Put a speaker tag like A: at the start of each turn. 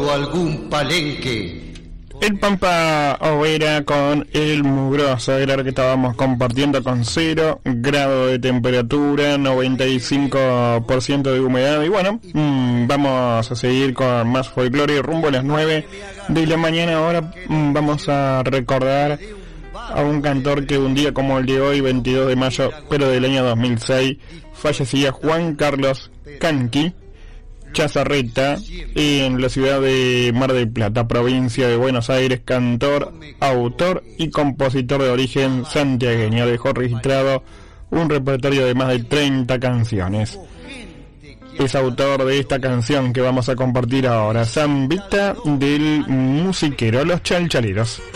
A: o algún palenque.
B: El Pampa Overa con el Mugroso era lo que estábamos compartiendo, con 0 grados de temperatura, 95% de humedad. Y bueno, vamos a seguir con más folclore rumbo a las 9 de la mañana. Ahora vamos a recordar a un cantor que un día como el de hoy, 22 de mayo, pero del año 2006, fallecía, Juan Carlos Canqui Chazarreta, en la ciudad de Mar del Plata, provincia de Buenos Aires, cantor, autor y compositor de origen santiagueño. Dejó registrado un repertorio de más de 30 canciones. Es autor de esta canción que vamos a compartir ahora, Zambita del musiquero Los Chalchaleros.